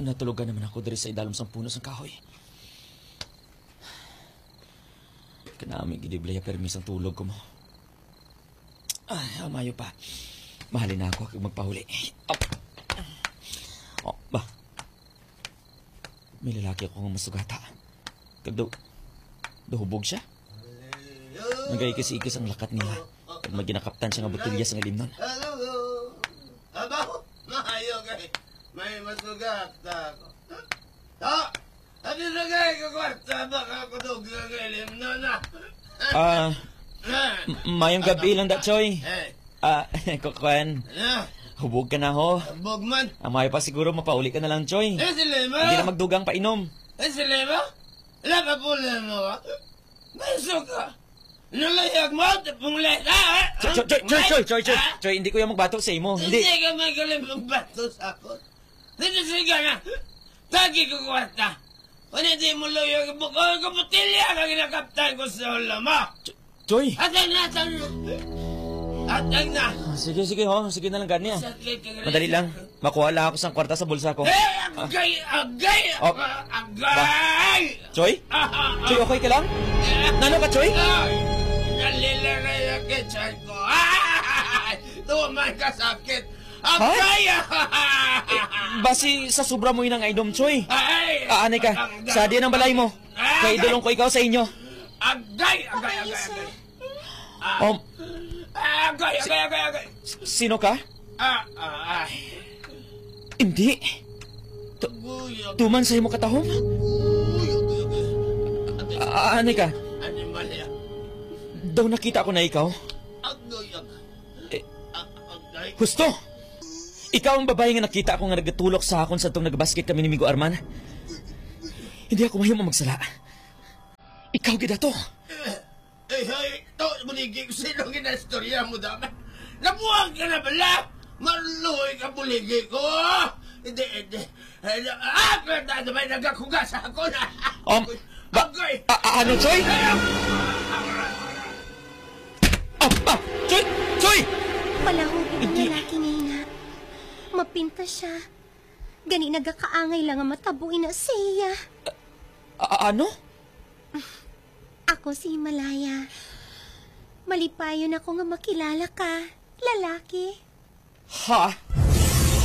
Natulugan naman ako diri sa idalom sang puno sang kahoy. Kanami gidiblaya permis ang tulog ko mo. Ay, amayo pa. Mahalin na ako kung magpahuli. Oh, ba? May lalaki akong masugata. Hubog siya. Nagayikis-ikis ang lakat niya. Pag maginakaptan siya nga botilya sa ngalimnon. Aba, mahayo kay. May masugata ako. Ano na kaya kakwarta? Baka ako duglang ngalimnon na. Mayong gabi lang da, Choy. Kukuan. Hubog ka na ho. Hubog man. Amayo pa siguro mapauli ka na lang, Choy. Silema? Hindi na magdugang painom. Silema? Wala ka po na mo, ha? May suka. Nalayag mo, tapong leta, ha? Choy, hindi ko yung magbato sa imo. Hindi ka magaling magbato sa ako. Hindi siga na. Tagi ko kwarta. Kung hindi mo loyo, bukol ko butilya ka ginakaptan ko sa ulo mo. Choy! Atang na! Sige ho. Sige na lang gani. Madali lang. Makuha lang ako sang kwarta sa bulsa ko. Agay! Choy? Choy, okay ka lang? Nano ka, Choy? Nalilaray ang kitchen ko. Tuman ka sakit. Agay! Basi sa sobra mo inang inom, Choy. Aanay ka. Sa diyan ang balay mo. Kaya idulong ko ikaw sa inyo. Agay! Agay! Sino ka? Hindi. Tuman sa imo katahom? Aanay ka. Animalya. Daw nakita ko na ikaw. Husto! Ikaw ang babae nga nakita ako nga nagatulok sa akon sa itong nagbasket kami ni Migo Arman. Hindi ako mahimo magsala. Ikaw gida to. Ito, buligi ko sino ginastorya mo dapat. Nabuhang ka na bala! Maluhoy ka buligi ko! Hindi. Kaya may nagakugas ako na. Ano, Choy? Choy! Palahugin ang lalaki ngayon na. Mapinta siya. Gani nagakaangay lang ang matabuin na siya. Ano? Ako si Himalaya. Malipayon ako nga makilala ka, lalaki. Ha?